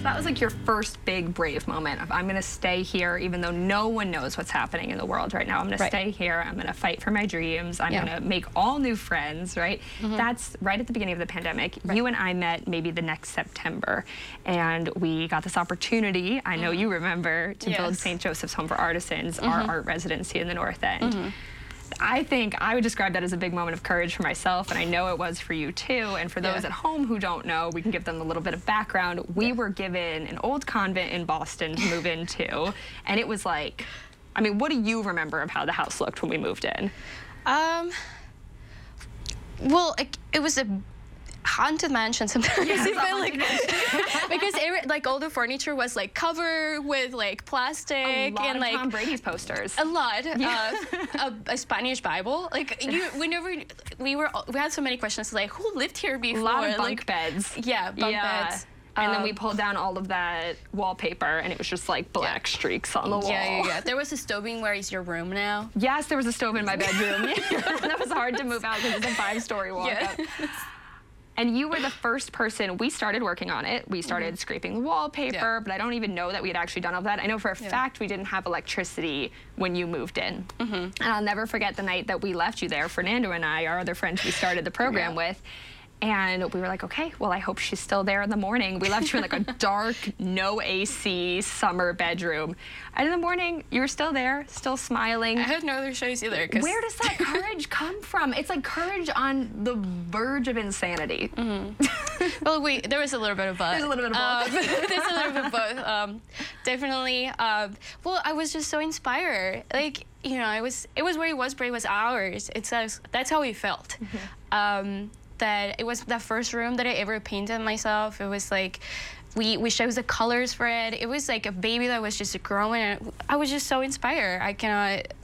that was like your first big brave moment of, I'm going to stay here even though no one knows what's happening in the world right now. I'm going to stay here. I'm going to fight for my dreams. I'm going to make all new friends, right? That's right at the beginning of the pandemic. You and I met maybe the next September, and we got this opportunity, I know you remember, to build St. Joseph's Home for Artisans, our art residency in the North End. I think I would describe that as a big moment of courage for myself, and I know it was for you too. And for those at home who don't know, we can give them a little bit of background. We were given an old convent in Boston to move into, and it was like, I mean, what do you remember of how the house looked when we moved in? Well, it was a haunted mansion sometimes. Yes, because like all the furniture was like covered with like plastic and like Tom Brady's posters. A lot. A Spanish Bible. Like we had so many questions like, who lived here before? A lot of bunk like, beds. Yeah, bunk beds. And then we pulled down all of that wallpaper, and it was just like black streaks on the wall. Yeah. There was a stove in where is your room now? Yes, there was a stove in my bedroom. That was hard to move out because it's a 5-story walk-up. And you were the first person. We started working on it. We started scraping the wallpaper, but I don't even know that we had actually done all that. I know for a fact we didn't have electricity when you moved in. And I'll never forget the night that we left you there, Fernando and I, our other friends we started the program with. And we were like, okay, well, I hope she's still there in the morning. We left you in like a dark, no AC summer bedroom. And in the morning, you were still there, still smiling. I had no other choice either. Where does that courage come from? It's like courage on the verge of insanity. Well, there was a little bit of both. There's a little bit of both. There's a little bit of both. Definitely. Well, I was just so inspired. Like, you know, it was where it was, but it was ours. That's how we felt. That it was the first room that I ever painted myself. It was like, we chose the colors for it. It was like a baby that was just growing, and I was just so inspired. I cannot